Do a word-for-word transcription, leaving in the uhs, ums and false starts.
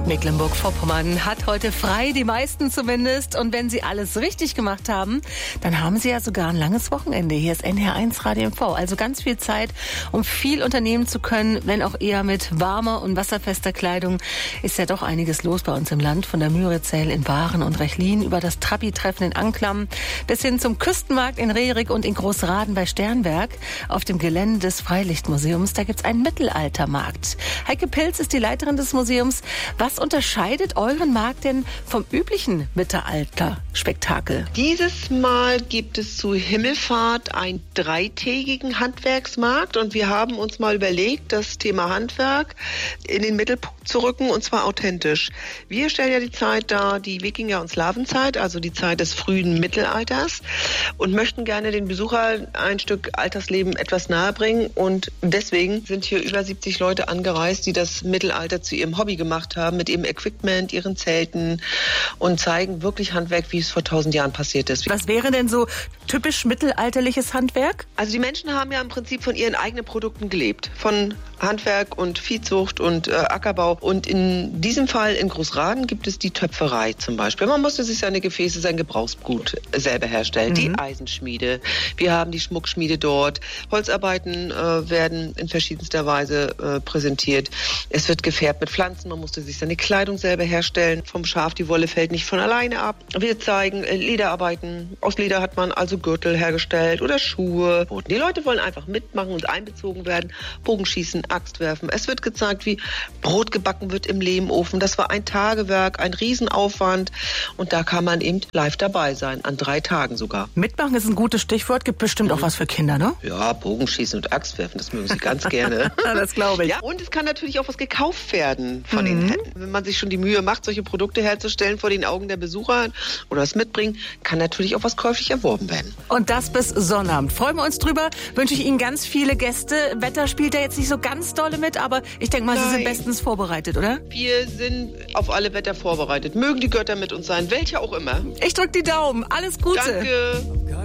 Mecklenburg-Vorpommern hat heute frei, die meisten zumindest. Und wenn Sie alles richtig gemacht haben, dann haben Sie ja sogar ein langes Wochenende. Hier ist N H eins Radio M V. Also ganz viel Zeit, um viel unternehmen zu können, wenn auch eher mit warmer und wasserfester Kleidung. Ist ja doch einiges los bei uns im Land. Von der Müritzell in Waren und Rechlin über das Trabi-Treffen in Anklam bis hin zum Küstenmarkt in Rerik und in Großraden bei Sternberg. Auf dem Gelände des Freilichtmuseums, da gibt's einen Mittelaltermarkt. Heike Pilz ist die Leiterin des Museums. Was unterscheidet euren Markt denn vom üblichen Mittelalter-Spektakel? Dieses Mal gibt es zu Himmelfahrt einen dreitägigen Handwerksmarkt und wir haben uns mal überlegt, das Thema Handwerk in den Mittelpunkt zu rücken und zwar authentisch. Wir stellen ja die Zeit dar, die Wikinger- und Slawenzeit, also die Zeit des frühen Mittelalters und möchten gerne den Besucher ein Stück Altersleben etwas nahebringen und deswegen sind hier über siebzig Leute angereist, die das Mittelalter zu ihrem Hobby gemacht haben, mit ihrem Equipment, ihren Zelten und zeigen wirklich Handwerk, wie es vor tausend Jahren passiert ist. Was wäre denn so typisch mittelalterliches Handwerk? Also die Menschen haben ja im Prinzip von ihren eigenen Produkten gelebt, von Handwerk und Viehzucht und äh, Ackerbau. Und in diesem Fall in Großraden gibt es die Töpferei zum Beispiel. Man musste sich seine Gefäße, sein Gebrauchsgut selber herstellen. Mhm. Die Eisenschmiede, wir haben die Schmuckschmiede dort. Holzarbeiten äh, werden in verschiedenster Weise äh, präsentiert. Es wird gefärbt mit Pflanzen, man musste sich seine Kleidung selber herstellen. Vom Schaf, die Wolle fällt nicht von alleine ab. Wir zeigen äh, Lederarbeiten. Aus Leder hat man also Gürtel hergestellt oder Schuhe. Die Leute wollen einfach mitmachen und einbezogen werden. Bogenschießen, Axt werfen. Es wird gezeigt, wie Brot gebacken wird im Lehmofen. Das war ein Tagewerk, ein Riesenaufwand. Und da kann man eben live dabei sein, an drei Tagen sogar. Mitmachen ist ein gutes Stichwort. Gibt bestimmt auch was für Kinder, ne? Ja, Bogenschießen und Axt werfen, das mögen sie ganz gerne. Das glaube ich. Ja, und es kann natürlich auch was gekauft werden von mhm. den Händen. Wenn man sich schon die Mühe macht, solche Produkte herzustellen vor den Augen der Besucher oder was mitbringen, kann natürlich auch was käuflich erworben werden. Und das bis Sonnabend. Freuen wir uns drüber. Wünsche ich Ihnen ganz viele Gäste. Wetter spielt ja jetzt nicht so ganz dolle mit, aber ich denke mal, Nein. Sie sind bestens vorbereitet, oder? Wir sind auf alle Wetter vorbereitet. Mögen die Götter mit uns sein, welche auch immer. Ich drücke die Daumen. Alles Gute. Danke.